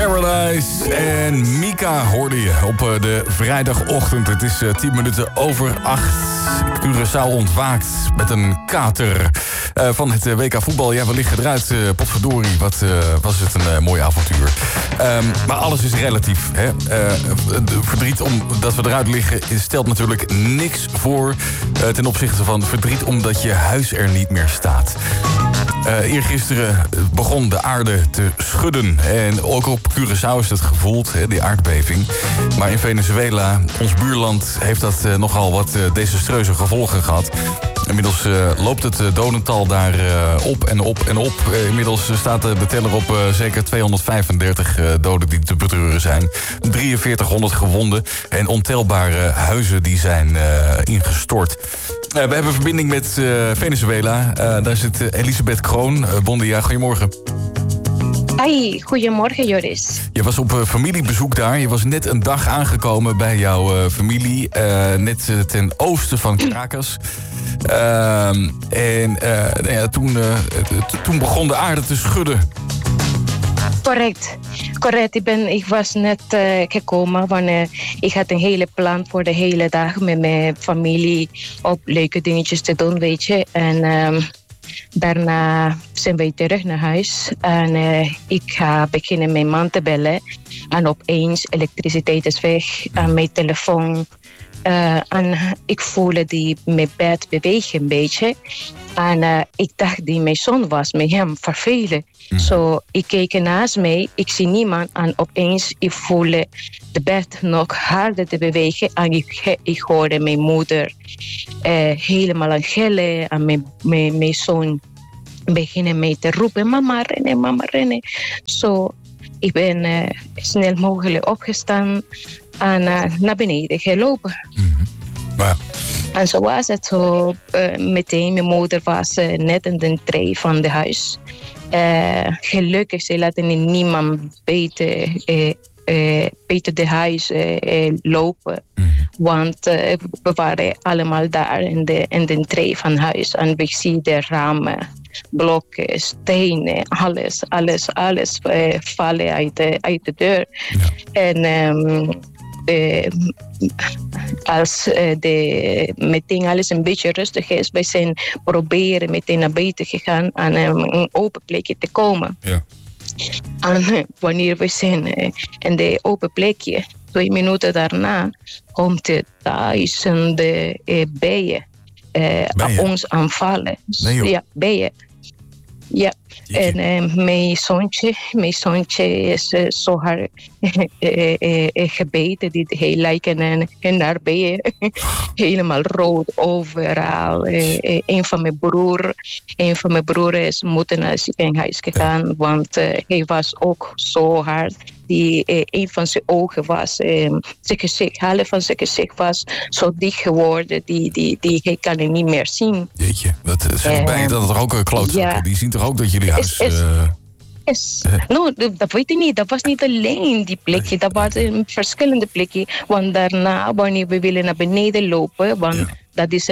Paradise en Mika hoorde je op de vrijdagochtend. Het is 10 minuten over 8. Curaçao ontwaakt met een kater van het WK voetbal. Ja, we liggen eruit, potverdorie. Wat was het een mooi avontuur. Maar alles is relatief. Hè? Verdriet omdat we eruit liggen stelt natuurlijk niks voor ten opzichte van verdriet omdat je huis er niet meer staat. Eergisteren begon de aarde te schudden. En ook op Curaçao is het gevoeld, die aardbeving. Maar in Venezuela, ons buurland, heeft dat nogal wat desastreuze gevolgen gehad. Inmiddels loopt het dodental daar op en op en op. Inmiddels staat de teller op zeker 235 doden die te betreuren zijn. 4300 gewonden en ontelbare huizen die zijn ingestort. We hebben verbinding met Venezuela. Daar zit Elisabeth Kroon. Bondia, goedemorgen. Hoi, goedemorgen Joris. Je was op familiebezoek daar. Je was net een dag aangekomen bij jouw familie. Net ten oosten van Caracas. Toen begon de aarde te schudden. Correct. Ik was net gekomen, want ik had een hele plan voor de hele dag met mijn familie op leuke dingetjes te doen, weet je. En daarna zijn wij terug naar huis en ik ga beginnen mijn man te bellen. En opeens, elektriciteit is weg en mijn telefoon. En ik voelde mijn bed bewegen een beetje. En ik dacht die mijn zoon was met hem vervelen. Zo, ik keek naast mij, ik zie niemand. En opeens, ik voelde de bed nog harder te bewegen. En ik hoorde mijn moeder helemaal aan gillen. En mijn zoon beginnen mij te roepen, mama rennen. Zo, ik ben snel mogelijk opgestaan en naar beneden gelopen. Ja. En zo was het zo. Meteen, mijn moeder was net in de tree van het huis. Gelukkig, ze laten niemand buiten de huis lopen. Want we waren allemaal daar in de tree van het huis. En we zien de ramen, blokken, stenen, alles vallen uit de deur. Ja. En als meteen alles een beetje rustig is, wij zijn proberen meteen naar buiten gegaan en een open plekje te komen. Ja. En wanneer we zijn in de open plekje, 2 minuten daarna, komt het duizenden bijen ons aanvallen. Nee, ja, bijen. Ja, en mijn zoontje is zo hard gebeten. Hij lijkt een arbeid. Helemaal rood overal. Een van mijn broer is moeten naar het ziekenhuis gegaan. Want hij was ook zo hard. Een van zijn ogen was, zijn gezicht, half van zijn gezicht was zo dicht geworden. Hij kan het niet meer zien. Jeetje, dat zeg bij je dat er ook klootzakken. Ja. Die zien toch ook dat jullie huis... No, dat weet ik niet. Dat was niet alleen die plekje. Dat was een verschillende plekje. Want daarna, wanneer we willen naar beneden lopen... Want dat is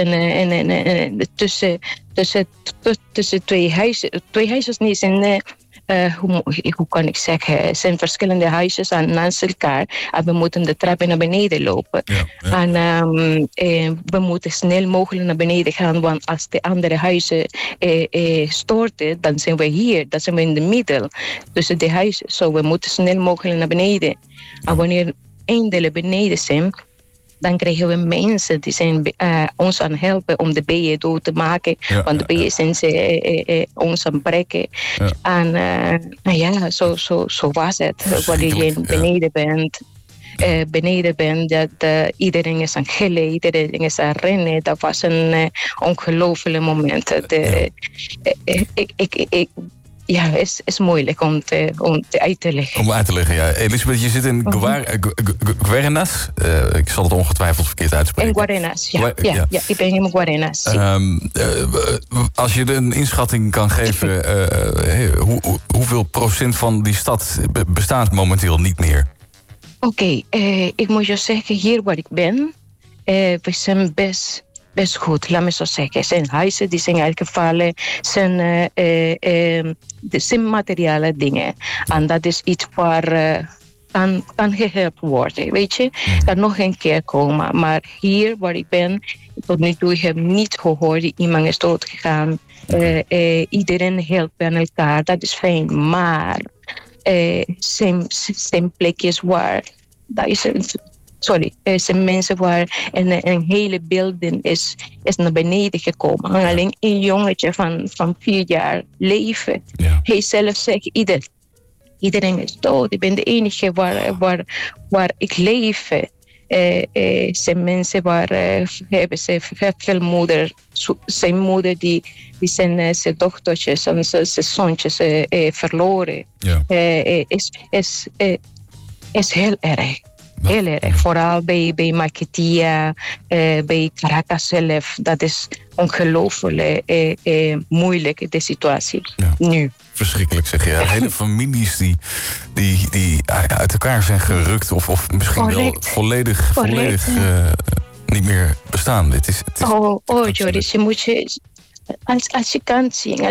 tussen twee huizen. Twee huizen niet zijn... hoe kan ik zeggen? Het zijn verschillende huisjes naast elkaar. En we moeten de trappen naar beneden lopen. Ja. En we moeten snel mogelijk naar beneden gaan. Want als de andere huizen storten, dan zijn we hier. Dan zijn we in de midden tussen de huizen. So we moeten snel mogelijk naar beneden. En wanneer we eindelijk beneden zijn... dan krijgen we mensen die zijn ons aan helpen om de bijen dood te maken. Ja, want de bijen zijn ons aan breken. Ja. En zo was het. Wanneer je beneden bent, dat iedereen is aan gillen, iedereen is aan rennen. Dat was een ongelooflijk moment. Ja, het is moeilijk om uit te leggen. Om uit te leggen, ja. Elisabeth, je zit in Guarenas. Ik zal het ongetwijfeld verkeerd uitspreken. In Guarenas, ja, ik ben in Guarenas. Als je een inschatting kan geven... hoeveel procent van die stad bestaat momenteel niet meer? Oké, ik moet je zeggen, hier waar ik ben... we zijn best best goed, laat me zo zeggen. Zijn huizen, die zijn in elk geval zijn materiële dingen. En dat is iets waar kan gehelpt worden, weet je. Kan nog een keer komen. Maar hier waar ik ben, tot nu toe heb ik niet gehoord dat iemand is doodgegaan. Iedereen helpt aan elkaar, dat is fijn. Maar zijn plekjes waar... Dat is zijn mensen waar een hele building is naar beneden gekomen. En alleen een jongetje van 4 jaar leven. Ja. Hij zelf zegt, iedereen is dood. Ik ben de enige waar ik leef. Zijn mensen waar hebben ze veel moeder. Zijn moeder die zijn dochtertjes en zijn zoontjes verloren. Ja. Is heel erg. Heel erg. Vooral bij Maiquetía, bij Caracas zelf. Dat is ongelooflijk moeilijk, de situatie nu. Verschrikkelijk, zeg je. Hele families die uit elkaar zijn gerukt of misschien wel volledig niet meer bestaan. Het is Joris, je moet je... Als je kan zien,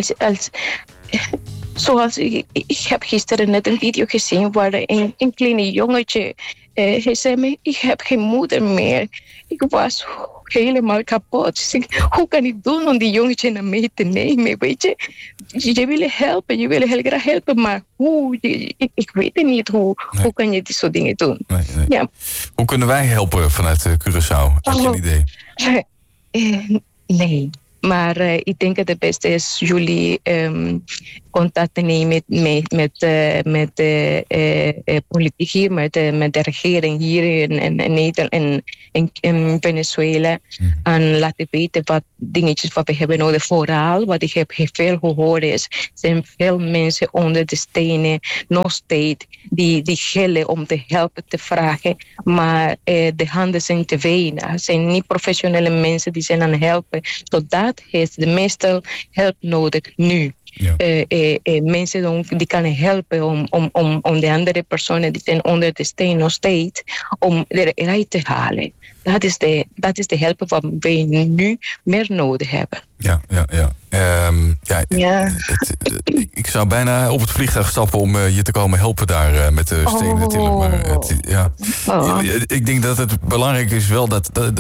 zoals ik heb gisteren net een video gezien waar een kleine jongetje hij zei me, ik heb geen moeder meer. Ik was helemaal kapot. Hoe kan ik doen om die jongetje naar mee te nemen, weet je? Je wil helpen, je wil heel graag helpen, maar hoe? Ik weet niet hoe. Nee. Hoe kan je die soort dingen doen? Nee. Ja. Hoe kunnen wij helpen vanuit Curaçao? Heb je een idee? Nee. Maar ik denk dat het beste is jullie contact nemen met politiek hier, met de regering hier in Nederland en in Venezuela. En laten weten wat dingetjes wat we hebben nodig. Vooral wat ik heb veel gehoord is, zijn veel mensen onder de stenen nog steeds die gillen om te helpen te vragen. Maar de handen zijn te weinig. Het zijn niet professionele mensen die zijn aan het helpen. Zodat heeft de meeste hulp nodig nu. Ja. Mensen die kunnen helpen om de andere personen die zijn onder de steen nog steeds om eruit te halen. Dat is de hulp wat we nu meer nodig hebben. Ik zou bijna op het vliegtuig stappen om je te komen helpen daar met de stenen tillen. Maar ik denk dat het belangrijk is wel dat